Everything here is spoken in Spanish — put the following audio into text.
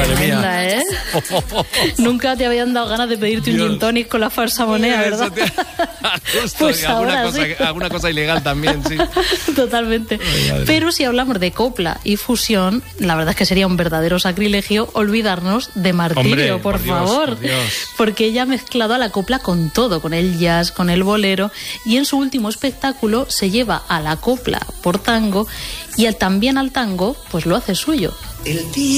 Tremenda, ¿eh? Nunca te habían dado ganas de pedirte un gin tonic con la falsa moneda, ¿verdad? Pues alguna cosa ilegal también, sí. Totalmente. Pero si hablamos de copla y fusión, la verdad es que sería un verdadero sacrilegio olvidarnos de Martirio, por favor. Porque ella ha mezclado a la copla con todo, con el jazz, con el bolero, y en su último espectáculo se lleva a la copla por tango y también al tango, pues lo hace suyo. El día